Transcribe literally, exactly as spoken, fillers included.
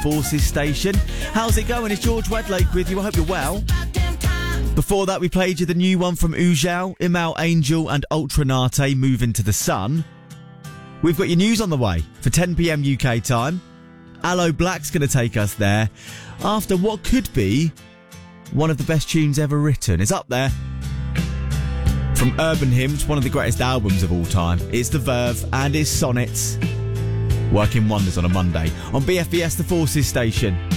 Forces station. How's it going? It's George Wedlake with you. I hope you're well. Before that, we played you the new one from Ujao, Imal Angel and Ultranate, Moving to the Sun. We've got your news on the way for ten p.m. U K time. Aloe Black's going to take us there after what could be one of the best tunes ever written. It's up there. From Urban Hymns, one of the greatest albums of all time, it's The Verve and it's Sonnets. Working wonders on a Monday on B F B S, the Forces station.